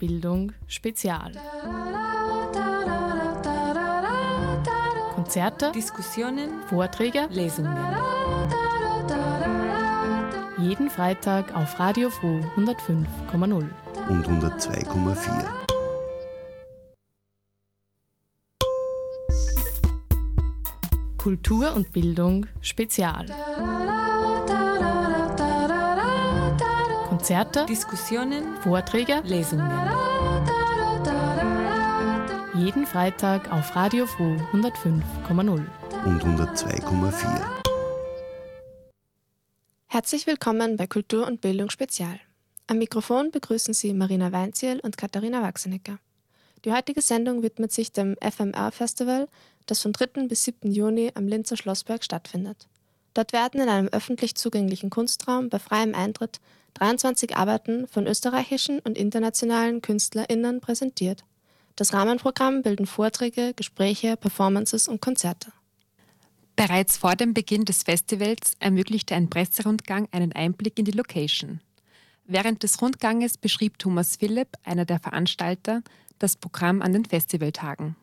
Bildung Spezial. Konzerte, Diskussionen, Vorträge, Lesungen. Jeden Freitag auf Radio Froh 105,0 und 102,4. Kultur und Bildung Spezial. Konzerte, Diskussionen, Vorträge, Lesungen. jeden Freitag auf Radio Froh 105,0 und 102,4. Herzlich willkommen bei Kultur und Bildung Spezial. Am Mikrofon begrüßen Sie Marina Weinzierl und Katharina Wachsenecker. Die heutige Sendung widmet sich dem FMR-Festival, das vom 3. bis 7. Juni am Linzer Schlossberg stattfindet. Dort werden in einem öffentlich zugänglichen Kunstraum bei freiem Eintritt 23 Arbeiten von österreichischen und internationalen KünstlerInnen präsentiert. Das Rahmenprogramm bilden Vorträge, Gespräche, Performances und Konzerte. Bereits vor dem Beginn des Festivals ermöglichte ein Presserundgang einen Einblick in die Location. Während des Rundganges beschrieb Thomas Philipp, einer der Veranstalter, das Programm an den Festivaltagen.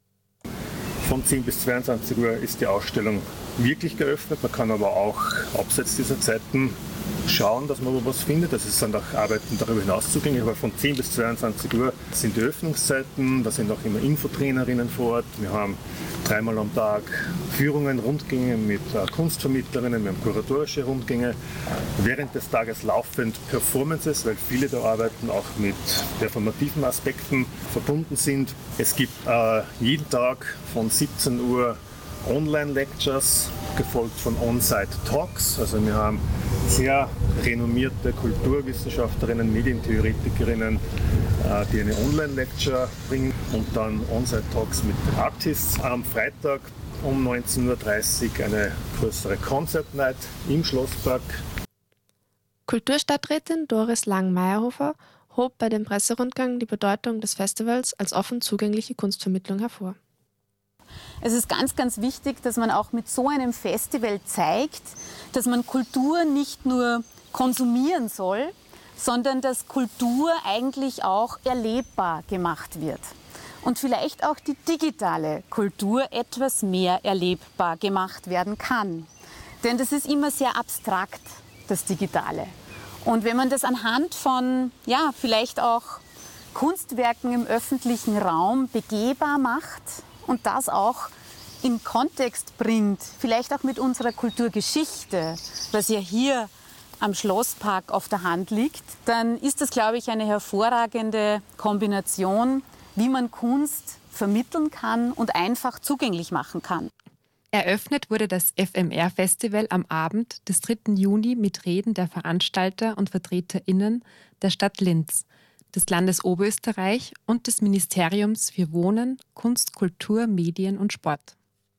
Von 10 bis 22 Uhr ist die Ausstellung wirklich geöffnet. Man kann aber auch abseits dieser Zeiten schauen, dass man was findet. Es sind auch Arbeiten darüber hinaus zugänglich, aber von 10 bis 22 Uhr sind die Öffnungszeiten. Da sind auch immer Infotrainerinnen vor Ort. Wir haben 3-mal am Tag Führungen, Rundgänge mit Kunstvermittlerinnen, wir haben kuratorische Rundgänge. Während des Tages laufend Performances, weil viele der Arbeiten auch mit performativen Aspekten verbunden sind. Es gibt jeden Tag von 17 Uhr Online-Lectures, gefolgt von On-Site-Talks. Also wir haben sehr renommierte Kulturwissenschaftlerinnen, Medientheoretikerinnen, die eine Online-Lecture bringen und dann On-Site-Talks mit den Artists. Am Freitag um 19.30 Uhr eine größere Concert-Night im Schlosspark. Kulturstadträtin Doris Lang-Meyerhofer hob bei dem Presserundgang die Bedeutung des Festivals als offen zugängliche Kunstvermittlung hervor. Es ist ganz, ganz wichtig, dass man auch mit so einem Festival zeigt, dass man Kultur nicht nur konsumieren soll, sondern dass Kultur eigentlich auch erlebbar gemacht wird. Und vielleicht auch die digitale Kultur etwas mehr erlebbar gemacht werden kann. Denn das ist immer sehr abstrakt, das Digitale. Und wenn man das anhand von, vielleicht auch Kunstwerken im öffentlichen Raum begehbar macht und das auch in Kontext bringt, vielleicht auch mit unserer Kulturgeschichte, was ja hier am Schlosspark auf der Hand liegt, dann ist das, glaube ich, eine hervorragende Kombination, wie man Kunst vermitteln kann und einfach zugänglich machen kann. Eröffnet wurde das FMR-Festival am Abend des 3. Juni mit Reden der Veranstalter und VertreterInnen der Stadt Linz, des Landes Oberösterreich und des Ministeriums für Wohnen, Kunst, Kultur, Medien und Sport.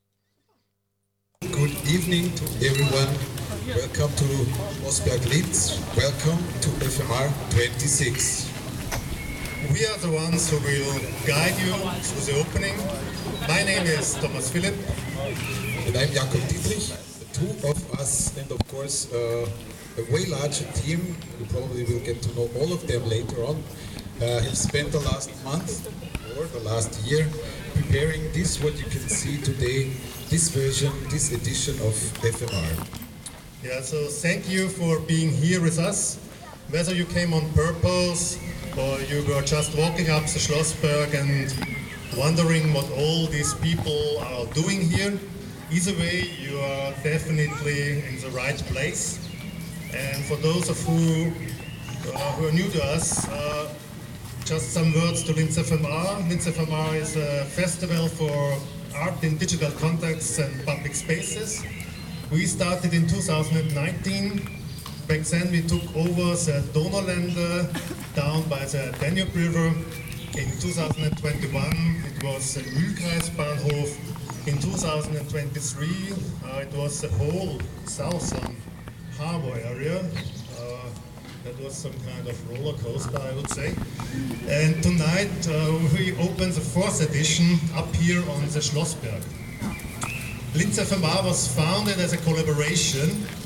Good evening to everyone. Welcome to Schlossberg Linz. Welcome to FMR 26. We are the ones who will guide you through the opening. My name is Thomas Philipp. And I'm Jakob Dietrich. The two of us, and of course a way larger team, you probably will get to know all of them later on, have spent the last month or the last year preparing this, what you can see today, this version, this edition of FMR. Yeah, so thank you for being here with us. Whether you came on purpose or you were just walking up the Schlossberg and wondering what all these people are doing here, either way you are definitely in the right place. And for those of you who are new to us, just some words to Linz FMR. Linz FMR is a festival for art in digital contexts and public spaces. We started in 2019. Back then we took over the Donauländer down by the Danube River. In 2021 it was the Mühlkreisbahnhof. In 2023 it was the whole southern harbor area. That was some kind of roller coaster, I would say. And tonight we open the 4th edition up here on the Schlossberg. Linz FMR was founded as a collaboration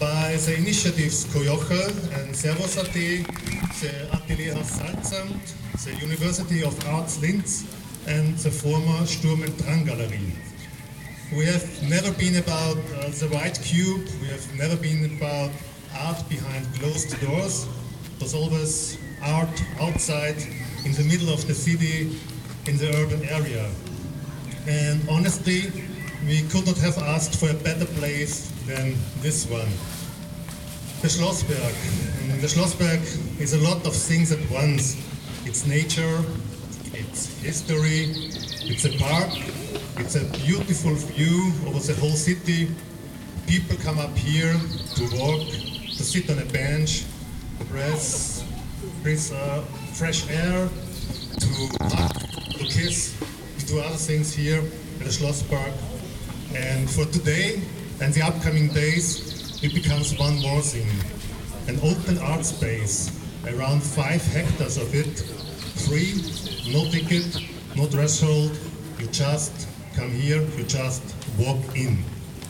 by the initiatives Kojoche and Servus.at, the Atelier Salzamt, the University of Arts Linz, and the former Sturm und Drang Galerie. We have never been about the white cube, we have never been about art behind closed doors. It was always art outside, in the middle of the city, in the urban area. And honestly, we could not have asked for a better place than this one. The Schlossberg. And the Schlossberg is a lot of things at once. It's nature, it's history, it's a park, it's a beautiful view over the whole city. People come up here to walk, to sit on a bench, to breathe fresh air, to hug, to kiss, to do other things here at the Schlosspark. And for today and the upcoming days, it becomes one more thing. An open art space, around 5 hectares of it, free, no ticket, no threshold, you just come here, you just walk in.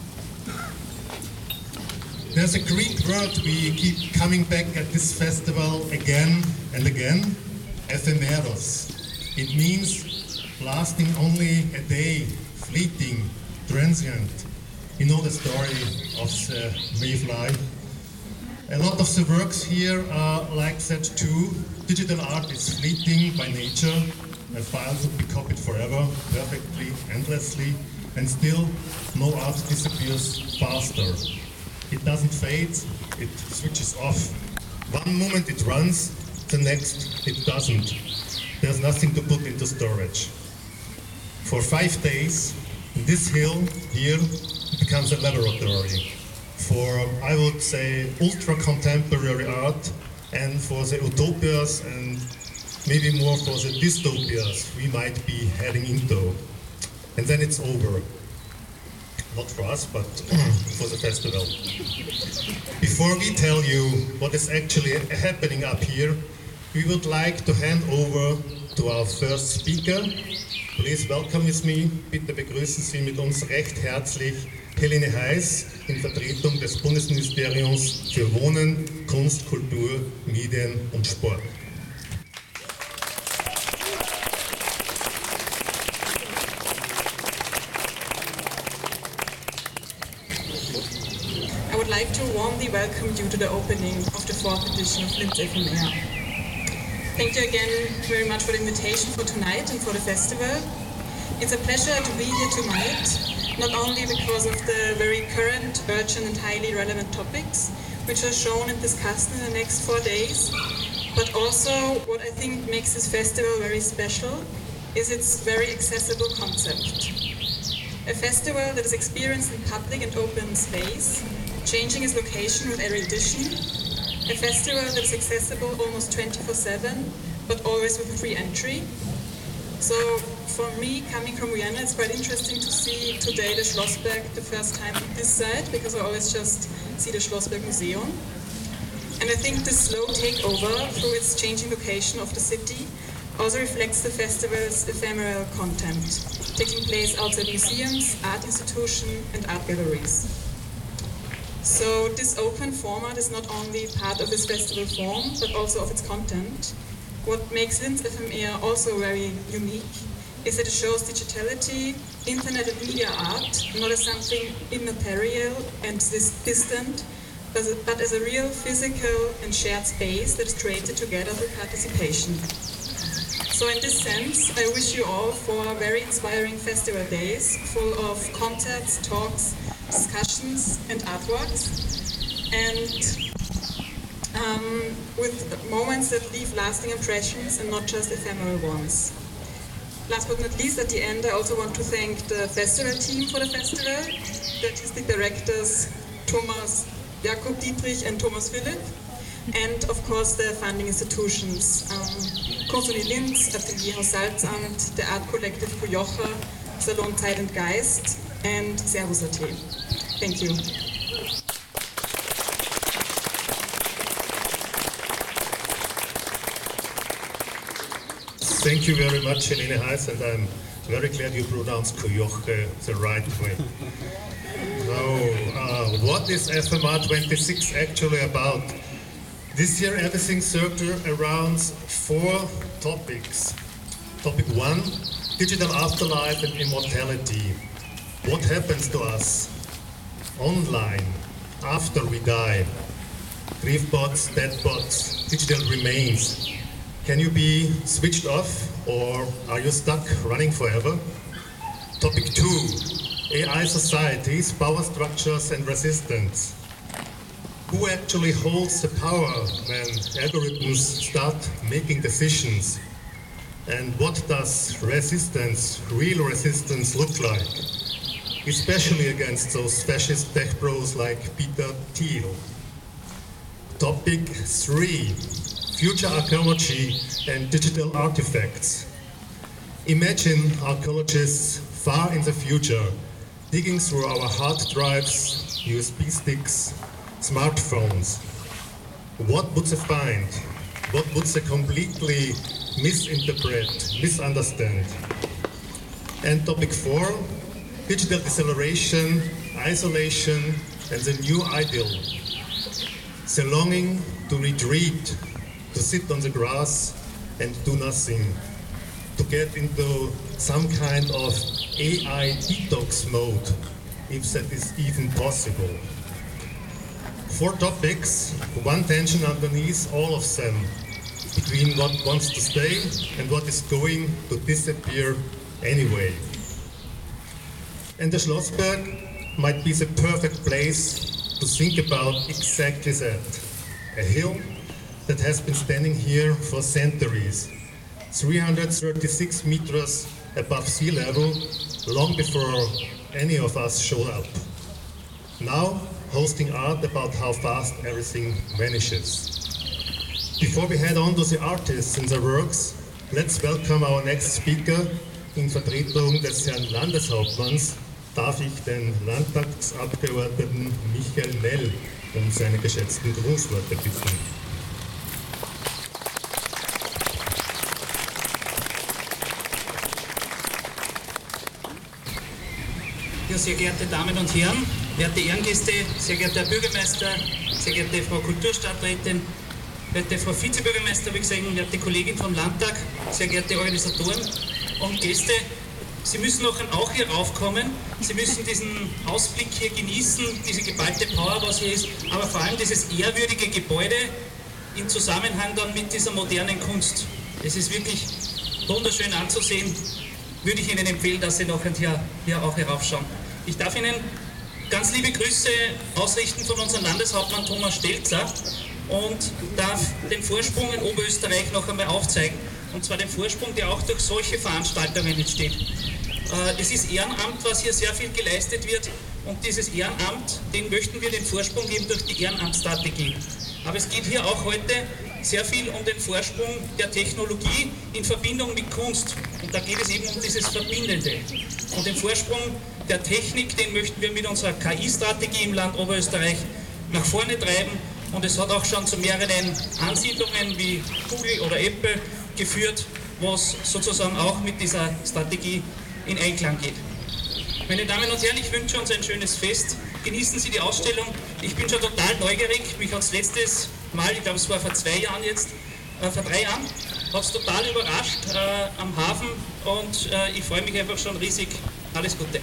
There's a Greek word we keep coming back at this festival again and again, ephemeros. It means lasting only a day, fleeting, transient. You know the story of the Mayfly. A lot of the works here are like that too. Digital art is fleeting by nature. A file could be copied forever, perfectly, endlessly, and still no art disappears faster. It doesn't fade, it switches off. One moment it runs, the next it doesn't. There's nothing to put into storage. For 5 days, this hill here becomes a laboratory for, I would say, ultra-contemporary art, and for the utopias and maybe more for the dystopias we might be heading into. And then it's over. Not for us, but for the festival. Before we tell you what is actually happening up here, we would like to hand over to our first speaker. Please welcome with me, bitte begrüßen Sie mit uns recht herzlich Helene Heiß in Vertretung des Bundesministeriums für Wohnen, Kunst, Kultur, Medien und Sport. I would like to warmly welcome you to the opening of the 4th edition of Linz FMR. Thank you again very much for the invitation for tonight and for the festival. It's a pleasure to be here tonight, not only because of the very current, urgent and highly relevant topics which are shown and discussed in the next 4 days, but also what I think makes this festival very special is its very accessible concept. A festival that is experienced in public and open space, changing its location with every edition. A festival that is accessible almost 24/7, but always with free entry. So for me, coming from Vienna, it's quite interesting to see today the Schlossberg the first time on this side, because I always just see the Schlossberg Museum. And I think this slow takeover through its changing location of the city also reflects the festival's ephemeral content, taking place outside museums, art institutions and art galleries. So this open format is not only part of this festival form, but also of its content. What makes Linz FMR also very unique is that it shows digitality, internet and media art, not as something immaterial and distant, but as a real physical and shared space that is created together through participation. So in this sense, I wish you all for very inspiring festival days, full of concerts, talks, discussions and artworks, and with moments that leave lasting impressions and not just ephemeral ones. Last but not least, at the end, I also want to thank the festival team for the festival, the artistic directors Thomas, Jakob Dietrich and Thomas Philipp, and of course the funding institutions, Kunstuni Linz, Atelier Salzamt, the art collective Kojoche, Salon Zeit und Geist, and Servus.at. Thank you. Thank you very much, Helene Heiß, and I'm very glad you pronounced Kojoche the right way. So, what is FMR 26 actually about? This year everything circles around 4 topics. Topic 1, digital afterlife and immortality. What happens to us online after we die? Grief bots, dead bots, digital remains. Can you be switched off or are you stuck running forever? Topic 2, AI societies, power structures and resistance. Who actually holds the power when algorithms start making decisions? And what does resistance, real resistance, look like? Especially against those fascist tech bros like Peter Thiel. Topic 3, future archaeology and digital artifacts. Imagine archaeologists far in the future, digging through our hard drives, USB sticks, smartphones. What would they find? What would they completely misinterpret, misunderstand? And topic 4, digital deceleration, isolation, and the new ideal. The longing to retreat, to sit on the grass and do nothing, to get into some kind of AI detox mode, if that is even possible. 4 topics, one tension underneath all of them, between what wants to stay and what is going to disappear anyway. And the Schlossberg might be the perfect place to think about exactly that. A hill that has been standing here for centuries, 336 meters above sea level, long before any of us showed up. Now, hosting art about how fast everything vanishes. Before we head on to the artists and their works, let's welcome our next speaker. In Vertretung des Herrn Landeshauptmanns darf ich den Landtagsabgeordneten Michael Mell um seine geschätzten Grußworte bitten. Ja, sehr geehrte Damen und Herren, werte Ehrengäste, sehr geehrter Herr Bürgermeister, sehr geehrte Frau Kulturstadträtin, werte Frau Vizebürgermeister, wie gesagt, werte Kollegin vom Landtag, sehr geehrte Organisatoren und Gäste, Sie müssen auch hier raufkommen, Sie müssen diesen Ausblick hier genießen, diese geballte Power, was hier ist, aber vor allem dieses ehrwürdige Gebäude im Zusammenhang dann mit dieser modernen Kunst. Es ist wirklich wunderschön anzusehen, würde ich Ihnen empfehlen, dass Sie noch hier auch heraufschauen. Ich darf Ihnen ganz liebe Grüße ausrichten von unserem Landeshauptmann Thomas Stelzer und darf den Vorsprung in Oberösterreich noch einmal aufzeigen. Und zwar den Vorsprung, der auch durch solche Veranstaltungen entsteht. Es ist Ehrenamt, was hier sehr viel geleistet wird und dieses Ehrenamt, den möchten wir den Vorsprung geben durch die Ehrenamtsstrategie. Aber es geht hier auch heute sehr viel um den Vorsprung der Technologie in Verbindung mit Kunst. Und da geht es eben um dieses Verbindende. Und den Vorsprung der Technik, den möchten wir mit unserer KI-Strategie im Land Oberösterreich nach vorne treiben. Und es hat auch schon zu mehreren Ansiedlungen wie Google oder Apple geführt, was sozusagen auch mit dieser Strategie in Einklang geht. Meine Damen und Herren, ich wünsche uns ein schönes Fest. Genießen Sie die Ausstellung. Ich bin schon total neugierig. Mich hat es letztes Mal, ich glaube es war vor 3 Jahren, hat es total überrascht am Hafen und ich freue mich einfach schon riesig. Alles Gute.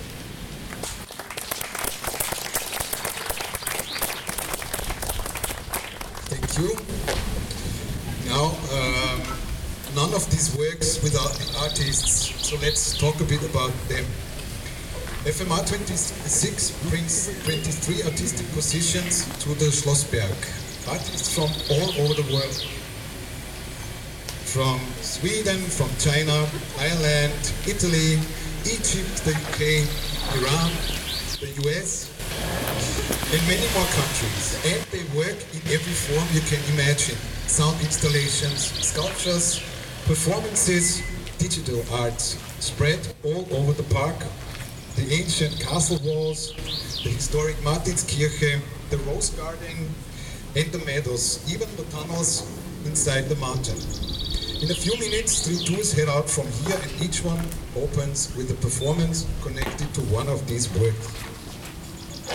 Thank you. Now, none of these works without the artists, so let's talk a bit about them. FMR 26 brings 23 artistic positions to the Schlossberg. Artists from all over the world. From Sweden, from China, Ireland, Italy, Egypt, the UK, Iran, the US, and many more countries. And they work in every form you can imagine. Sound installations, sculptures, performances, digital arts spread all over the park. The ancient castle walls, the historic Martinskirche, the rose garden, and the meadows, even the tunnels inside the mountain. In a few minutes, 3 tours head out from here, and each one opens with a performance connected to one of these works.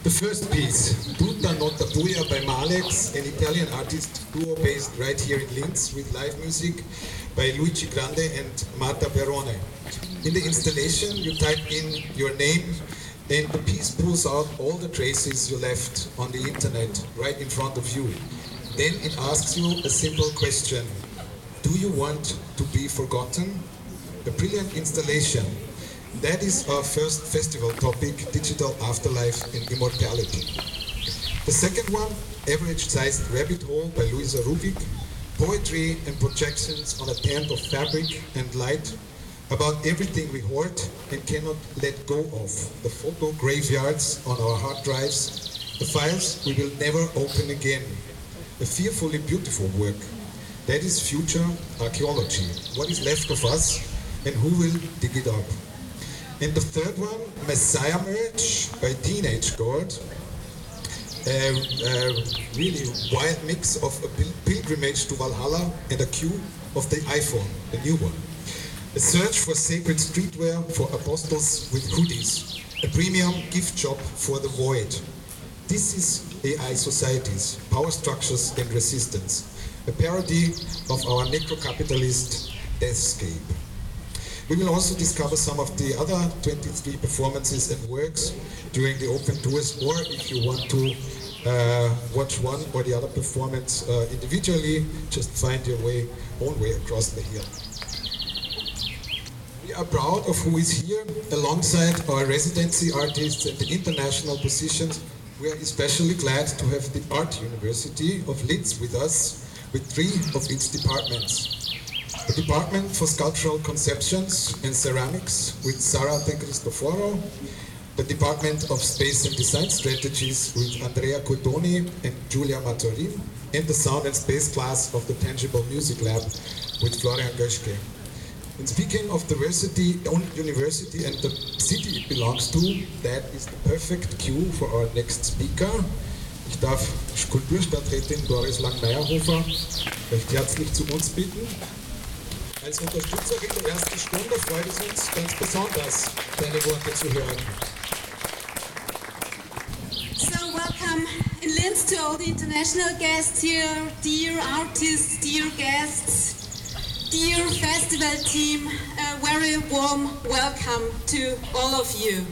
The first piece, Tutta Nota Buia by Malex, an Italian artist duo based right here in Linz with live music by Luigi Grande and Marta Perrone. In the installation, you type in your name and the piece pulls out all the traces you left on the internet right in front of you. Then it asks you a simple question. Do you want to be forgotten? A brilliant installation. That is our first festival topic, Digital Afterlife and Immortality. The second one, Average-Sized Rabbit Hole by Luisa Rubik, poetry and projections on a tent of fabric and light about everything we hoard and cannot let go of, the photo graveyards on our hard drives, the files we will never open again, a fearfully beautiful work. That is future archaeology, what is left of us and who will dig it up. And the third one, Messiah Merge by Teenage God. A really wild mix of a pilgrimage to Valhalla and a queue of the iPhone, the new one. A search for sacred streetwear for apostles with hoodies. A premium gift shop for the void. This is AI Societies, Power Structures and Resistance. A parody of our necro-capitalist deathscape. We will also discover some of the other 23 performances and works during the open tours, or if you want to watch one or the other performance individually, just find your own way across the hill. We are proud of who is here. Alongside our residency artists and the international positions, we are especially glad to have the Art University of Linz with us, with 3 of its departments. The Department for Sculptural Conceptions and Ceramics with Sara De Cristoforo, the Department of Space and Design Strategies with Andrea Cotoni and Giulia Matorin, and the Sound and Space class of the Tangible Music Lab with Florian Göschke. And speaking of diversity, university and the city it belongs to, that is the perfect cue for our next speaker. Ich darf Kulturstadträtin Doris Lang-Meierhofer recht herzlich zu uns bitten. Als Unterstützerin der ersten Stunde freut es uns ganz besonders, deine Worte zu hören. So welcome in Linz to all the international guests here, dear artists, dear guests, dear festival team, a very warm welcome to all of you.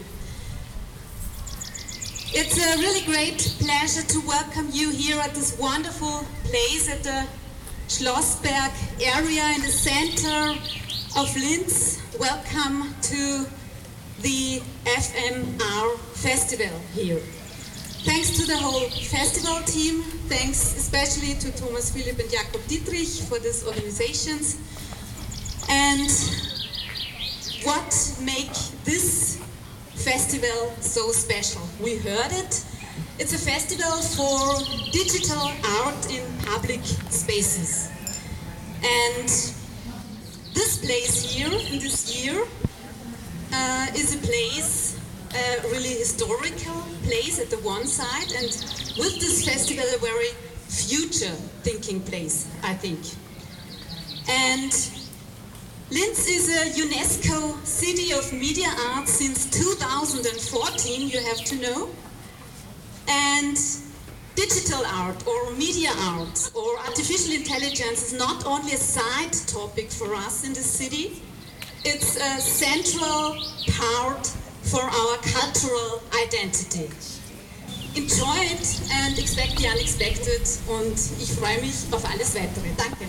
It's a really great pleasure to welcome you here at this wonderful place at the Schlossberg area in the center of Linz. Welcome to the FMR festival here. Thanks to the whole festival team, thanks especially to Thomas Philipp and Jakob Dietrich for these organizations. And what makes this festival so special? We heard it. It's a festival for digital art in public spaces. And this place here, in this year, is a place, a really historical place at the one side, and with this festival a very future-thinking place, I think. And Linz is a UNESCO City of Media Art since 2014, you have to know. And digital art or media art or artificial intelligence is not only a side topic for us in the city, it's a central part for our cultural identity. Enjoy it and expect the unexpected, und ich freue mich auf alles Weitere. Danke.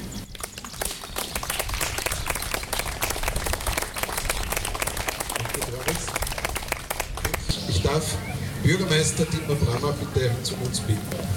Ich darf Bürgermeister Dietmar Brammer bitte zu uns bitten.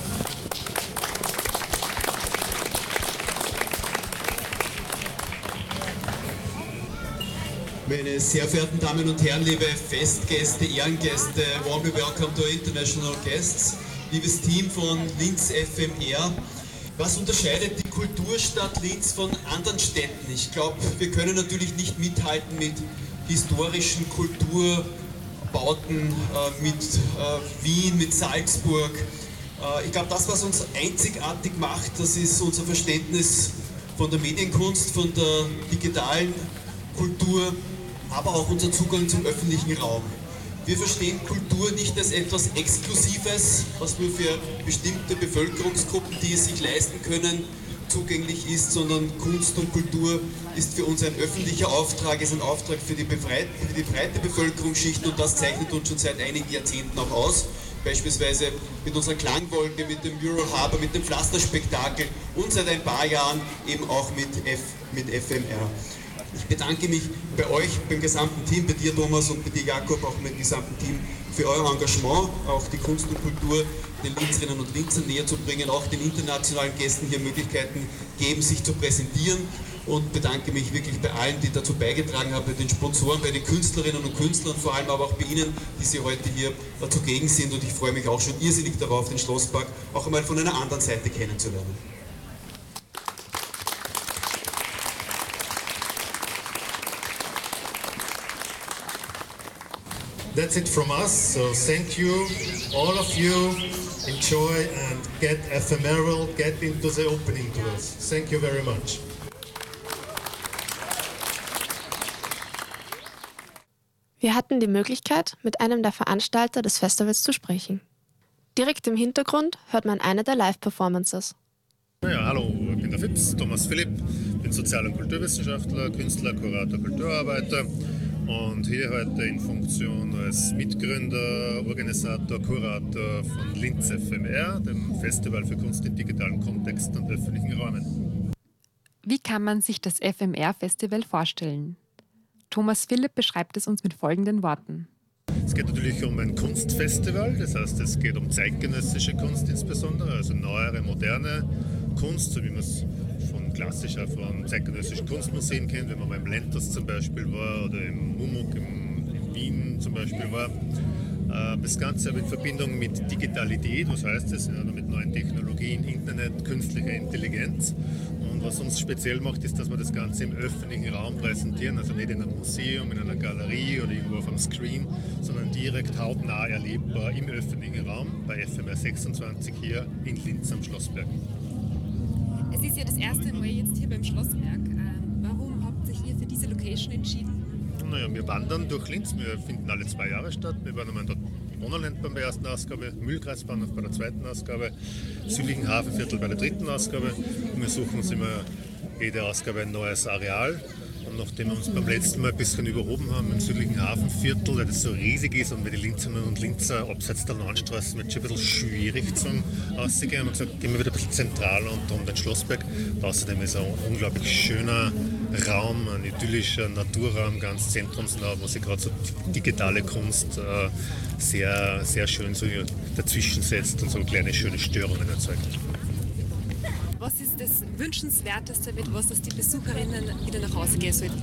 Meine sehr verehrten Damen und Herren, liebe Festgäste, Ehrengäste, warmly welcome to international guests, liebes Team von Linz FMR. Was unterscheidet die Kulturstadt Linz von anderen Städten? Ich glaube, wir können natürlich nicht mithalten mit historischen Kulturbauten, mit Wien, mit Salzburg. Ich glaube, das, was uns einzigartig macht, das ist unser Verständnis von der Medienkunst, von der digitalen Kultur, aber auch unser Zugang zum öffentlichen Raum. Wir verstehen Kultur nicht als etwas Exklusives, was nur für bestimmte Bevölkerungsgruppen, die es sich leisten können, zugänglich ist, sondern Kunst und Kultur ist für uns ein öffentlicher Auftrag, ist ein Auftrag für die breite Bevölkerungsschicht und das zeichnet uns schon seit einigen Jahrzehnten auch aus. Beispielsweise mit unserer Klangwolke, mit dem Mural Harbor, mit dem Pflasterspektakel und seit ein paar Jahren eben auch mit FMR. Ich bedanke mich bei euch, beim gesamten Team, bei dir Thomas und bei dir Jakob, auch mit dem gesamten Team für euer Engagement, auch die Kunst und Kultur den Linzerinnen und Linzern näher zu bringen, auch den internationalen Gästen hier Möglichkeiten geben, sich zu präsentieren und bedanke mich wirklich bei allen, die dazu beigetragen haben, bei den Sponsoren, bei den Künstlerinnen und Künstlern, vor allem aber auch bei Ihnen, die Sie heute hier zugegen sind und ich freue mich auch schon irrsinnig darauf, den Schlosspark auch einmal von einer anderen Seite kennenzulernen. That's it from us, so thank you, all of you, enjoy and get ephemeral, get into the opening tours. Thank you very much. Wir hatten die Möglichkeit, mit einem der Veranstalter des Festivals zu sprechen. Direkt im Hintergrund hört man eine der Live-Performances. Ja, hallo, ich bin der Fips, Thomas Philipp, bin Sozial- und Kulturwissenschaftler, Künstler, Kurator, Kulturarbeiter und hier heute in Funktion als Mitgründer, Organisator, Kurator von Linz FMR, dem Festival für Kunst in digitalen Kontext und öffentlichen Räumen. Wie kann man sich das FMR-Festival vorstellen? Thomas Philipp beschreibt es uns mit folgenden Worten. Es geht natürlich um ein Kunstfestival, das heißt, es geht um zeitgenössische Kunst insbesondere, also neuere, moderne Kunst, so wie man es von zeitgenössischen Kunstmuseen kennt, wenn man mal im Lentos zum Beispiel war oder im Mumuk in Wien zum Beispiel war. Das Ganze aber in Verbindung mit Digitalität, was heißt das? Ja, mit neuen Technologien, Internet, künstlicher Intelligenz. Und was uns speziell macht, ist, dass wir das Ganze im öffentlichen Raum präsentieren, also nicht in einem Museum, in einer Galerie oder irgendwo auf einem Screen, sondern direkt hautnah erlebbar im öffentlichen Raum bei FMR 26 hier in Linz am Schlossberg. Es ist ja das erste Mal jetzt hier beim Schlossberg. Warum habt ihr für diese Location entschieden? Naja, wir wandern durch Linz, wir finden alle 2 Jahre statt. Wir waren einmal dort Monoland bei der ersten Ausgabe, Mühlkreisbahnhof bei der zweiten Ausgabe, südlichen Hafenviertel bei der dritten Ausgabe. Und wir suchen uns immer jede Ausgabe ein neues Areal. Und nachdem wir uns beim letzten Mal ein bisschen überhoben haben im südlichen Hafenviertel, weil das so riesig ist und weil die Linzerinnen und Linzer abseits der Landstraßen wird schon ein bisschen schwierig zum Aussehen, haben wir gesagt, gehen wir wieder ein bisschen zentraler und um den Schlossberg. Außerdem ist es ein unglaublich schöner Raum, ein idyllischer Naturraum, ganz zentrumsnah, wo sich gerade so digitale Kunst sehr, sehr schön so dazwischen setzt und so kleine schöne Störungen erzeugt. Was ist das Wünschenswerteste, mit was die Besucherinnen wieder nach Hause gehen sollten?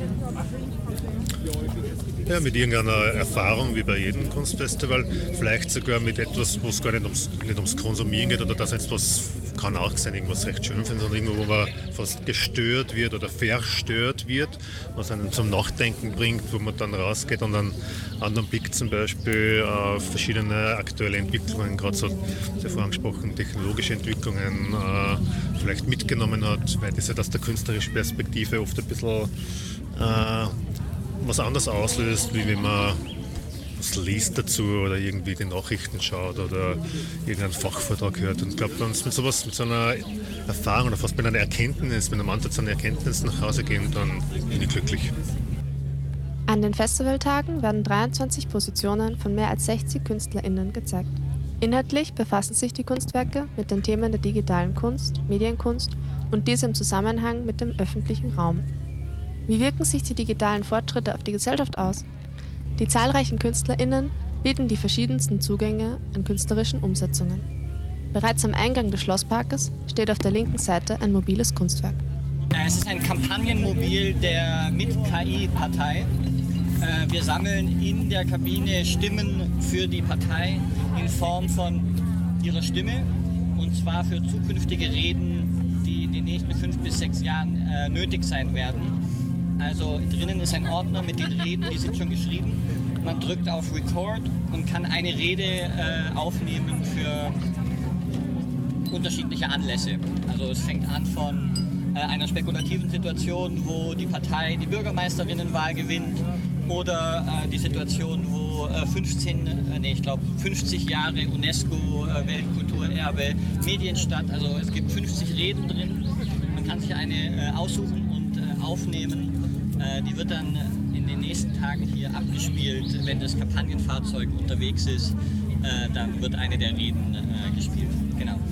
Ja, mit irgendeiner Erfahrung wie bei jedem Kunstfestival, vielleicht sogar mit etwas, wo es gar nicht ums Konsumieren geht oder dass etwas, kann auch sein, irgendwas recht schön finden, sondern irgendwo, wo man fast gestört wird oder verstört wird, was einen zum Nachdenken bringt, wo man dann rausgeht und einen anderen Blick zum Beispiel auf verschiedene aktuelle Entwicklungen, gerade so, sehr vorangesprochen, technologische Entwicklungen vielleicht mitgenommen hat, weil das ja aus der künstlerischen Perspektive oft ein bisschen was anderes auslöst, wie wenn man was liest dazu oder irgendwie die Nachrichten schaut oder irgendeinen Fachvortrag hört. Und ich glaube, wenn man mit sowas, mit so einer Erfahrung oder fast mit einer Erkenntnis, mit einem Ansatz an Erkenntnis nach Hause gehen, dann bin ich glücklich. An den Festivaltagen werden 23 Positionen von mehr als 60 KünstlerInnen gezeigt. Inhaltlich befassen sich die Kunstwerke mit den Themen der digitalen Kunst, Medienkunst und diese im Zusammenhang mit dem öffentlichen Raum. Wie wirken sich die digitalen Fortschritte auf die Gesellschaft aus? Die zahlreichen KünstlerInnen bieten die verschiedensten Zugänge an künstlerischen Umsetzungen. Bereits am Eingang des Schlossparkes steht auf der linken Seite ein mobiles Kunstwerk. Es ist ein Kampagnenmobil der Mit-KI-Partei. Wir sammeln in der Kabine Stimmen für die Partei in Form von ihrer Stimme, und zwar für zukünftige Reden, die in den nächsten 5 bis 6 Jahren nötig sein werden. Also drinnen ist ein Ordner mit den Reden, die sind schon geschrieben. Man drückt auf Record und kann eine Rede aufnehmen für unterschiedliche Anlässe. Also es fängt an von einer spekulativen Situation, wo die Partei die Bürgermeisterinnenwahl gewinnt, oder die Situation, wo 50 Jahre UNESCO-Weltkulturerbe Medienstadt, also es gibt 50 Reden drin. Man kann sich eine aussuchen und aufnehmen. Die wird dann in den nächsten Tagen hier abgespielt. Wenn das Kampagnenfahrzeug unterwegs ist, dann wird eine der Reden gespielt. Genau.